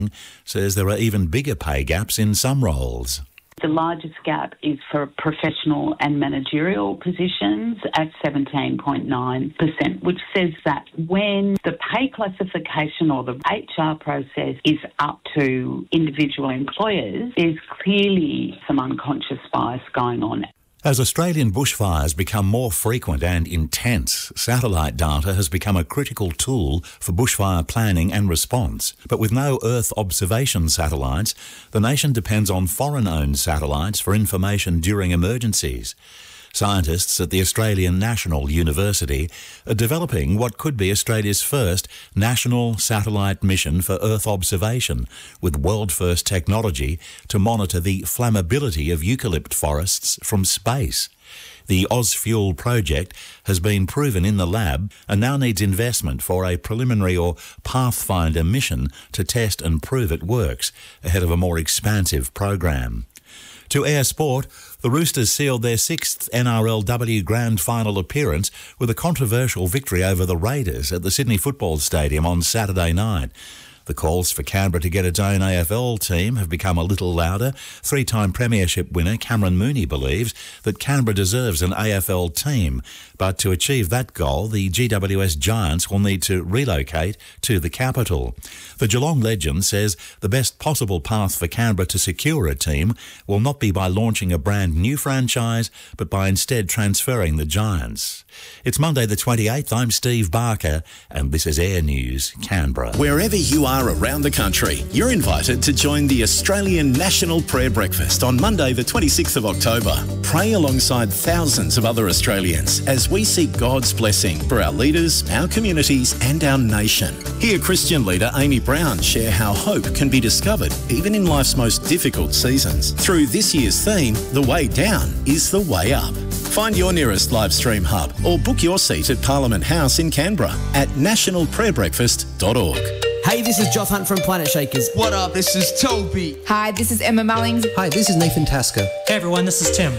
says there are even bigger pay gaps in some roles. The largest gap is for professional and managerial positions at 17.9%, which says that when the pay classification or the HR process is up to individual employers, there's clearly some unconscious bias going on. As Australian bushfires become more frequent and intense, satellite data has become a critical tool for bushfire planning and response. But with no Earth observation satellites, the nation depends on foreign-owned satellites for information during emergencies. Scientists at the Australian National University are developing what could be Australia's first national satellite mission for Earth observation, with world-first technology to monitor the flammability of eucalypt forests from space. The OzFuel project has been proven in the lab and now needs investment for a preliminary or pathfinder mission to test and prove it works ahead of a more expansive program. To Air Sport, the Roosters sealed their sixth NRLW Grand Final appearance with a controversial victory over the Raiders at the Sydney Football Stadium on Saturday night. The calls for Canberra to get its own AFL team have become a little louder. Three-time premiership winner Cameron Mooney believes that Canberra deserves an AFL team, but to achieve that goal, the GWS Giants will need to relocate to the capital. The Geelong legend says the best possible path for Canberra to secure a team will not be by launching a brand new franchise, but by instead transferring the Giants. It's Monday the 28th. I'm Steve Barker, and this is Air News Canberra. Wherever you are around the country, you're invited to join the Australian National Prayer Breakfast on Monday the 26th of October. Pray alongside thousands of other Australians as we seek God's blessing for our leaders, our communities and our nation. Hear Christian leader Amy Brown share how hope can be discovered even in life's most difficult seasons. Through this year's theme, The Way Down is the Way Up. Find your nearest live stream hub or book your seat at Parliament House in Canberra at nationalprayerbreakfast.org. Hey, this is Joth Hunt from Planet Shakers. What up? This is Toby. Hi, this is Emma Mullings. Hi, this is Nathan Tasker. Hey everyone, this is Tim.